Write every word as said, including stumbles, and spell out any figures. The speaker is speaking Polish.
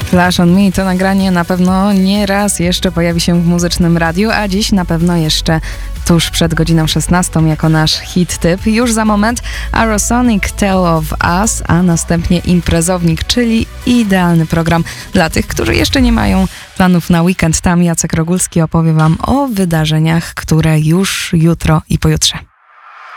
Flash on Me to nagranie na pewno nie raz jeszcze pojawi się w muzycznym radiu, a dziś na pewno jeszcze tuż przed godziną szesnastą jako nasz hit typ. Już za moment Aerosonic Tale of Us, a następnie Imprezownik, czyli idealny program dla tych, którzy jeszcze nie mają planów na weekend. Tam Jacek Rogulski opowie wam o wydarzeniach, które już jutro i pojutrze.